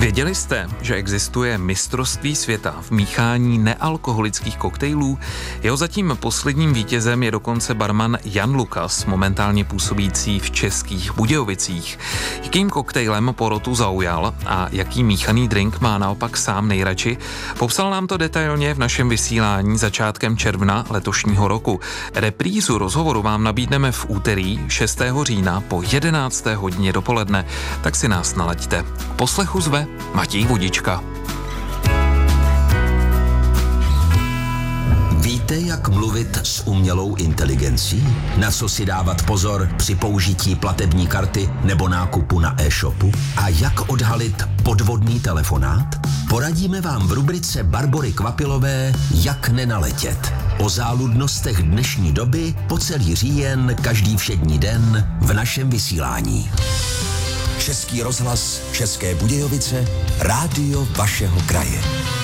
Věděli jste, že existuje mistrovství světa v míchání nealkoholických koktejlů? Jeho zatím posledním vítězem je dokonce barman Jan Lukas, momentálně působící v Českých Budějovicích. Jakým koktejlem porotu zaujal a jaký míchaný drink má naopak sám nejradši? Popsal nám to detailně v našem vysílání začátkem června letošního roku. Reprízu rozhovoru vám nabídneme v úterý 6. října po 11. hodině dopoledne, tak si nás nalaďte. Poslechu zve Matěj Vodička. Víte, jak mluvit s umělou inteligencí? Na co si dávat pozor při použití platební karty nebo nákupu na e-shopu? A jak odhalit podvodný telefonát? Poradíme vám v rubrice Barbory Kvapilové Jak nenaletět. O záludnostech dnešní doby po celý říjen každý všední den v našem vysílání. Český rozhlas, České Budějovice, rádio vašeho kraje.